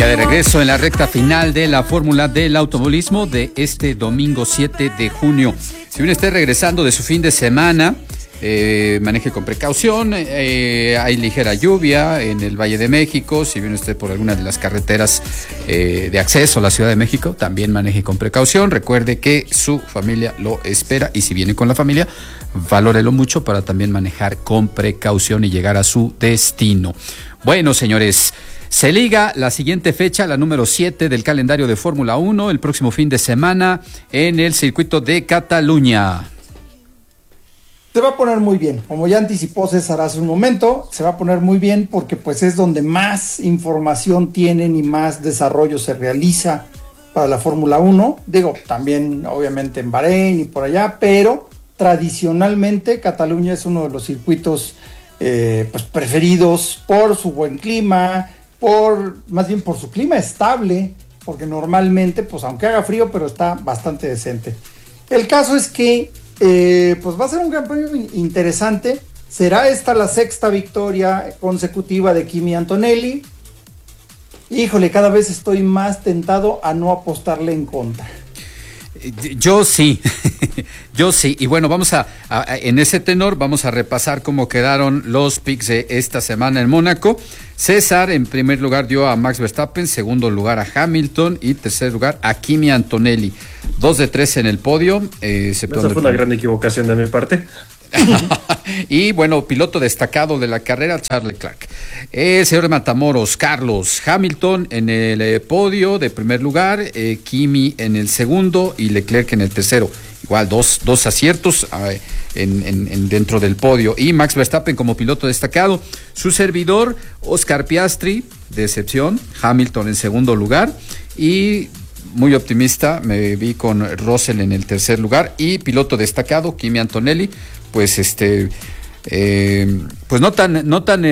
de regreso en la recta final de la Fórmula del Automovilismo de este domingo 7 de junio. Si bien esté regresando de su fin de semana, maneje con precaución. Hay ligera lluvia en el Valle de México. Si bien esté por alguna de las carreteras de acceso a la Ciudad de México, también maneje con precaución. Recuerde que su familia lo espera y si viene con la familia, valórelo mucho para también manejar con precaución y llegar a su destino. Bueno, señores, se liga la siguiente fecha, la número 7 del calendario de Fórmula 1, el próximo fin de semana en el circuito de Cataluña. Se va a poner muy bien, como ya anticipó César hace un momento, se va a poner muy bien porque pues es donde más información tienen y más desarrollo se realiza para la Fórmula 1. Digo, también obviamente en Bahrein y por allá, pero tradicionalmente Cataluña es uno de los circuitos pues preferidos por su buen clima, más bien por su clima estable, porque normalmente, pues aunque haga frío, pero está bastante decente. El caso es que pues va a ser un gran premio interesante. Será esta la sexta victoria consecutiva de Kimi Antonelli. Híjole, cada vez estoy más tentado a no apostarle en contra. Yo sí, yo sí. Y bueno, vamos en ese tenor, vamos a repasar cómo quedaron los picks de esta semana en Mónaco. César, en primer lugar, dio a Max Verstappen, segundo lugar a Hamilton y tercer lugar a Kimi Antonelli. 2 de 3 en el podio. Esa fue una gran equivocación de mi parte. Y bueno, piloto destacado de la carrera, Charles Leclerc. El señor de Matamoros, Carlos Hamilton en el podio de primer lugar, Kimi en el segundo y Leclerc en el tercero. Igual dos aciertos dentro del podio. Y Max Verstappen como piloto destacado. Su servidor, Oscar Piastri, de excepción, Hamilton en segundo lugar. Y muy optimista, me vi con Russell en el tercer lugar. Y piloto destacado, Kimi Antonelli. Pues pues no tan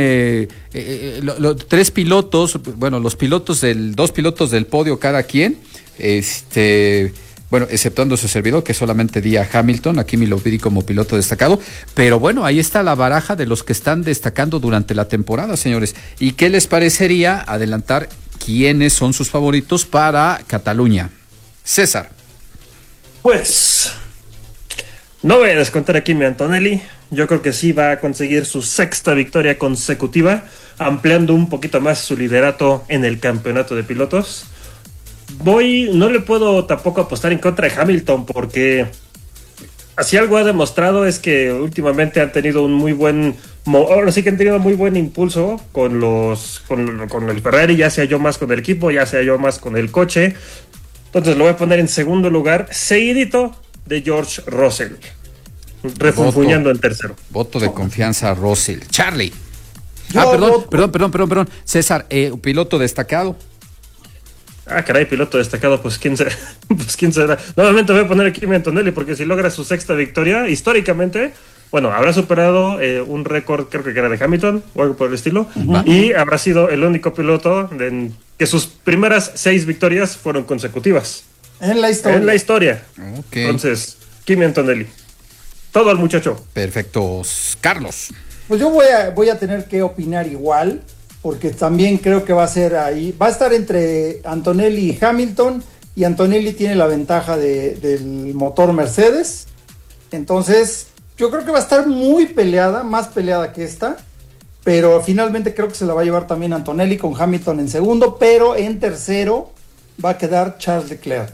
tres pilotos, bueno, dos pilotos del podio cada quien, bueno, exceptuando su servidor, que solamente di a Hamilton, aquí me lo vi como piloto destacado, pero bueno, ahí está la baraja de los que están destacando durante la temporada, señores. ¿Y qué les parecería adelantar quiénes son sus favoritos para Cataluña? César. Pues no voy a descontar a Kimi Antonelli. Yo creo que sí va a conseguir su sexta victoria consecutiva, ampliando un poquito más su liderato en el campeonato de pilotos. No le puedo tampoco apostar en contra de Hamilton, porque así algo ha demostrado es que últimamente han tenido un muy buen, ahora sí que han tenido muy buen impulso con el Ferrari, ya sea yo más con el equipo, ya sea yo más con el coche. Entonces lo voy a poner en segundo lugar, seguidito de George Russell, refunfuñando en tercero. Voto de confianza a Russell. Charlie. Perdón. César, piloto destacado. Caray, piloto destacado, pues quién será. Nuevamente voy a poner aquí a Antonelli, porque si logra su sexta victoria, históricamente, bueno, habrá superado un récord, creo que era de Hamilton, o algo por el estilo, y habrá sido el único piloto que sus primeras 6 victorias fueron consecutivas. En la historia. Okay. Entonces, Kimi Antonelli. Todo al muchacho. Perfecto. Carlos. Pues yo voy a tener que opinar igual, porque también creo que va a ser ahí. Va a estar entre Antonelli y Hamilton, y Antonelli tiene la ventaja del motor Mercedes. Entonces, yo creo que va a estar muy peleada, más peleada que esta. Pero finalmente creo que se la va a llevar también Antonelli con Hamilton en segundo, pero en tercero va a quedar Charles Leclerc.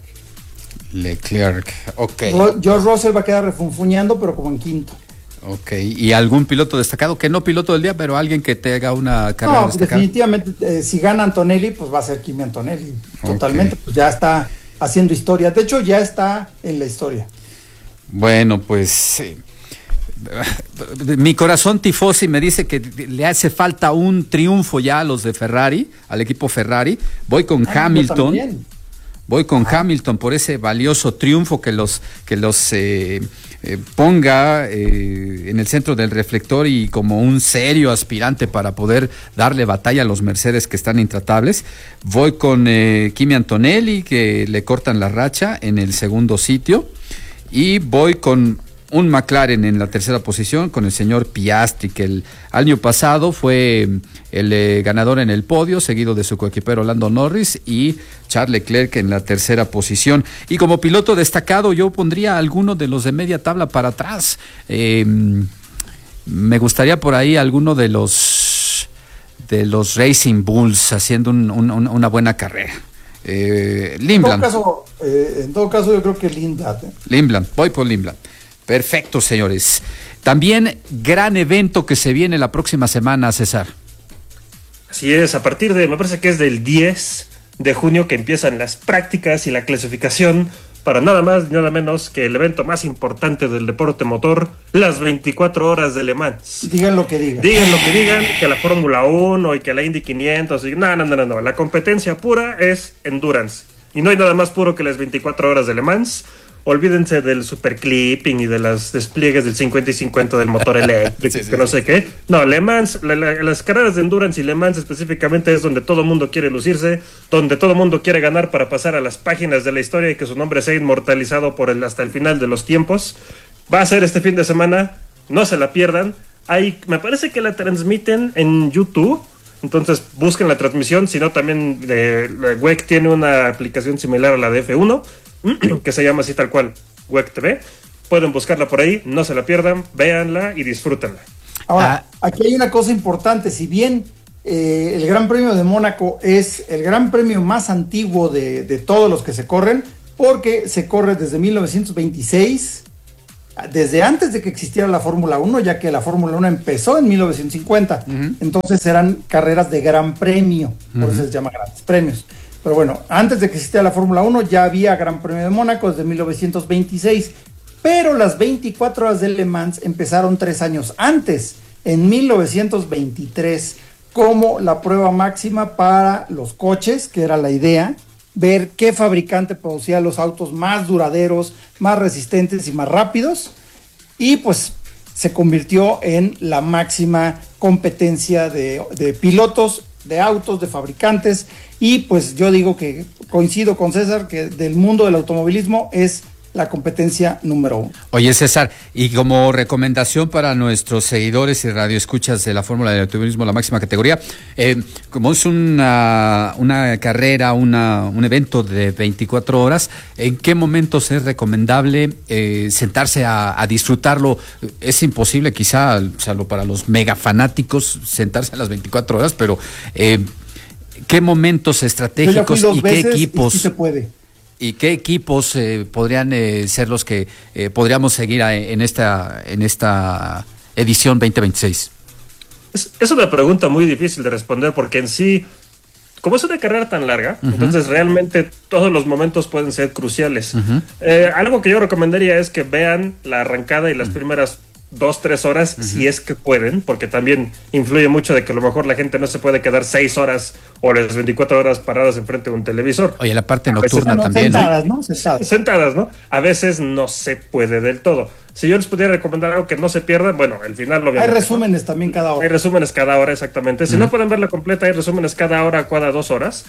Ok. George Russell va a quedar refunfuñando, pero como en quinto. Ok. ¿Y algún piloto destacado? Que no piloto del día, pero alguien que te haga una carrera destacada. Definitivamente, si gana Antonelli, pues va a ser Kimi Antonelli. Totalmente, pues ya está haciendo historia. De hecho, ya está en la historia. Bueno, pues mi corazón tifosi me dice que le hace falta un triunfo ya a los de Ferrari, al equipo Ferrari. Voy con Hamilton. Voy con Hamilton por ese valioso triunfo que los ponga en el centro del reflector y como un serio aspirante para poder darle batalla a los Mercedes que están intratables. Voy con Kimi Antonelli, que le cortan la racha en el segundo sitio, y voy con un McLaren en la tercera posición con el señor Piastri, que el año pasado fue el ganador en el podio, seguido de su coequipero Lando Norris y Charles Leclerc en la tercera posición. Y como piloto destacado yo pondría a alguno de los de media tabla para atrás. Me gustaría por ahí alguno de los Racing Bulls haciendo una buena carrera. Lindblad. En todo caso yo creo que Lindblad. Lindblad, voy por Lindblad. Perfecto, señores. También gran evento que se viene la próxima semana, César. Así es, a partir de, me parece que es del 10 de junio que empiezan las prácticas y la clasificación para nada más ni nada menos que el evento más importante del deporte motor, las 24 horas de Le Mans. Digan lo que digan. Digan lo que digan, que la Fórmula 1 y que la Indy 500, y no. La competencia pura es endurance. Y no hay nada más puro que las 24 horas de Le Mans. Olvídense del super clipping y de los despliegues del 50 y 50 del motor eléctrico, sí, no sé qué. No, Le Mans, las carreras de endurance y Le Mans específicamente es donde todo el mundo quiere lucirse, donde todo el mundo quiere ganar para pasar a las páginas de la historia y que su nombre sea inmortalizado hasta el final de los tiempos. Va a ser este fin de semana, no se la pierdan. Me parece que la transmiten en YouTube. Entonces busquen la transmisión, si no también WEC tiene una aplicación similar a la de F1 que se llama así tal cual, WEC TV. Pueden buscarla por ahí, no se la pierdan, véanla y disfrútenla. Ahora, aquí hay una cosa importante, si bien el Gran Premio de Mónaco es el Gran Premio más antiguo de todos los que se corren, porque se corre desde 1926, desde antes de que existiera la Fórmula 1, ya que la Fórmula 1 empezó en 1950, entonces eran carreras de Gran Premio, por eso se llama Grandes Premios. Pero bueno, antes de que existiera la Fórmula 1 ya había Gran Premio de Mónaco desde 1926, pero las 24 horas de Le Mans empezaron 3 años antes, en 1923, como la prueba máxima para los coches, que era la idea, ver qué fabricante producía los autos más duraderos, más resistentes y más rápidos, y pues se convirtió en la máxima competencia de pilotos, de autos, de fabricantes, y pues yo digo que coincido con César que del mundo del automovilismo es la competencia número 1. Oye, César, y como recomendación para nuestros seguidores y radioescuchas de la Fórmula del Automovilismo, la máxima categoría, como es una carrera, un evento de 24 horas, ¿en qué momentos es recomendable sentarse a disfrutarlo? Es imposible quizá, salvo para los mega fanáticos, sentarse a las 24 horas, pero ¿qué momentos estratégicos y qué equipos? Y sí se puede. ¿Y qué equipos podrían ser los que podríamos seguir en esta edición 2026? Es una pregunta muy difícil de responder porque en sí, como es una carrera tan larga, entonces realmente todos los momentos pueden ser cruciales. Algo que yo recomendaría es que vean la arrancada y las primeras 2-3 horas, si es que pueden, porque también influye mucho de que a lo mejor la gente no se puede quedar 6 horas o las 24 horas paradas enfrente de un televisor. Oye, la parte nocturna también. Sentadas, ¿no? A veces no se puede del todo. Si yo les pudiera recomendar algo que no se pierdan, bueno, el final lo Hay resúmenes también cada hora. Hay resúmenes cada hora, exactamente. Si no pueden verla completa, hay resúmenes cada hora, cada 2 horas.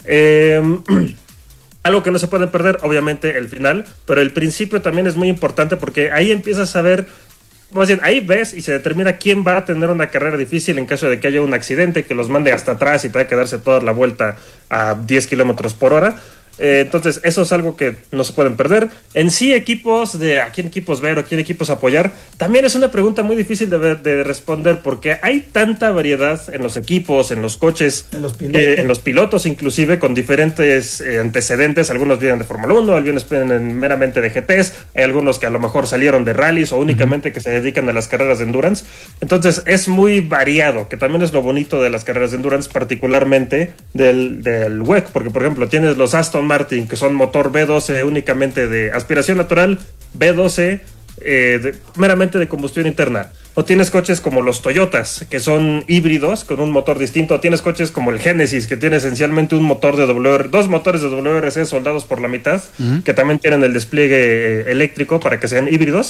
Algo que no se puede perder, obviamente, el final, pero el principio también es muy importante porque ahí empiezas a ver. Más bien, ahí ves y se determina quién va a tener una carrera difícil en caso de que haya un accidente que los mande hasta atrás y tenga que darse toda la vuelta a 10 kilómetros por hora. Entonces, eso es algo que no se pueden perder. En sí, equipos a quién equipos ver o quién equipos apoyar, también es una pregunta muy difícil de responder porque hay tanta variedad en los equipos, en los coches, en los pilotos inclusive, con diferentes antecedentes. Algunos vienen de Fórmula 1, algunos vienen meramente de GTs, hay algunos que a lo mejor salieron de rallies o únicamente que se dedican a las carreras de endurance. Entonces, es muy variado, que también es lo bonito de las carreras de endurance, particularmente del WEC, porque por ejemplo, tienes los Aston Martin, que son motor V12 únicamente de aspiración natural, V12 meramente de combustión interna. O tienes coches como los Toyotas, que son híbridos con un motor distinto. O tienes coches como el Genesis, que tiene esencialmente un motor de dos motores de WRC soldados por la mitad, que también tienen el despliegue eléctrico para que sean híbridos.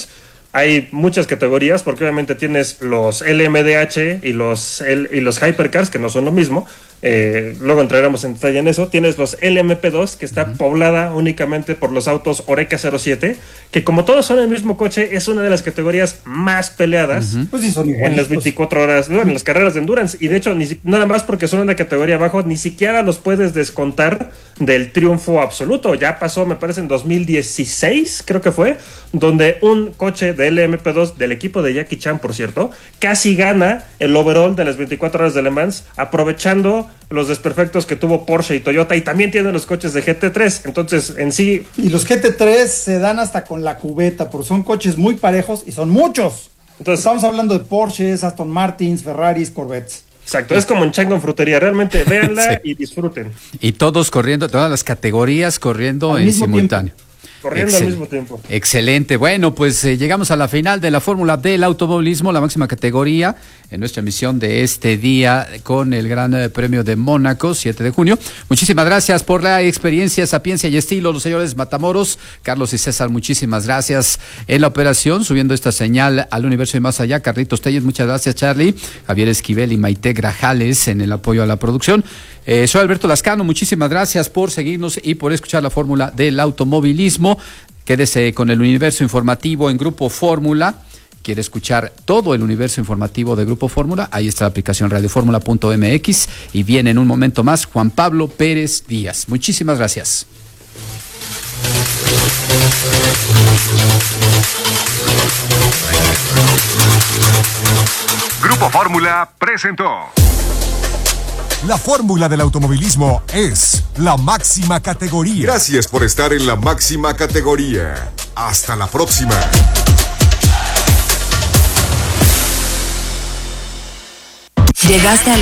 hay muchas categorías, porque obviamente tienes los LMDH y los Hypercars, que no son lo mismo. Luego entraremos en detalle en eso. Tienes los LMP2, que está poblada únicamente por los autos Oreca 07, que como todos son el mismo coche, es una de las categorías más peleadas Pues sí, son iguales, en las 24 horas, en las carreras de Endurance. Y de hecho, nada más porque son una categoría abajo, ni siquiera los puedes descontar del triunfo absoluto. Ya pasó, me parece, en 2016, creo que fue, donde un coche de LMP2 del equipo de Jackie Chan, por cierto, casi gana el overall de las 24 horas de Le Mans, aprovechando los desperfectos que tuvo Porsche y Toyota, y también tienen los coches de GT3. Entonces, en sí... Y los GT3 se dan hasta con la cubeta, porque son coches muy parejos y son muchos. Entonces, estamos hablando de Porsches, Aston Martins, Ferraris, Corvettes. Exacto, es como en Chango en frutería. Realmente véanla Sí. y disfruten. Y todos corriendo, todas las categorías corriendo Al en mismo simultáneo. Corriendo al mismo tiempo. Excelente. Bueno, pues llegamos a la final de la Fórmula del automovilismo, la máxima categoría, en nuestra emisión de este día con el Gran Premio de Mónaco, 7 de junio. Muchísimas gracias por la experiencia, sapiencia y estilo, los señores Matamoros, Carlos y César, muchísimas gracias en la operación, subiendo esta señal al universo y más allá. Carlitos Telles, muchas gracias, Charlie. Javier Esquivel y Maite Grajales en el apoyo a la producción. Soy Alberto Lascano, muchísimas gracias por seguirnos y por escuchar la Fórmula del automovilismo. Quédese con el universo informativo en Grupo Fórmula. ¿Quiere escuchar todo el universo informativo de Grupo Fórmula? Ahí está la aplicación radioformula.mx y viene en un momento más Juan Pablo Pérez Díaz. Muchísimas gracias. Grupo Fórmula presentó. La fórmula del automovilismo es la máxima categoría. Gracias por estar en la máxima categoría. Hasta la próxima. Llegaste a